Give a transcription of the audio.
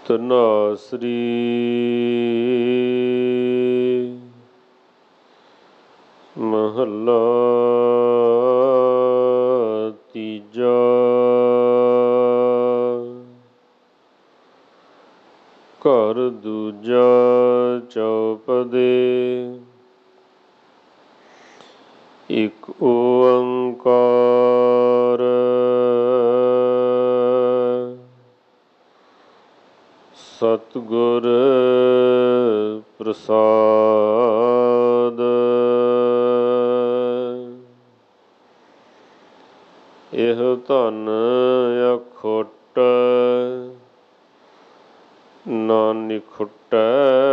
ਧਨਾਸਰੀ ਮਹੱਲਾ ਤੀਜਾ। ਘਰ ਦੂਜਾ ਚੌਪਦੇ। ਇਕ ਓੰਕਾਰ ਸਤਿਗੁਰ ਪ੍ਰਸਾਦਿ। ਇਹ ਧਨ ਅਖੁੱਟ ਨਾ ਨਿਖੁੱਟੈ।